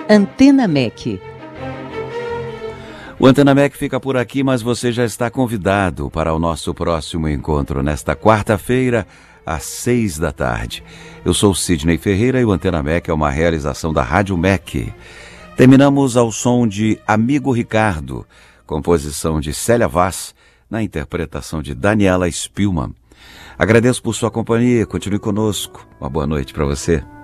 Antena MEC. O Antena MEC fica por aqui, mas você já está convidado para o nosso próximo encontro nesta quarta-feira, às 18h. Eu sou Sidney Ferreira e o Antena MEC é uma realização da Rádio MEC. Terminamos ao som de Amigo Ricardo, composição de Célia Vaz, na interpretação de Daniela Spielmann. Agradeço por sua companhia, continue conosco. Uma boa noite para você.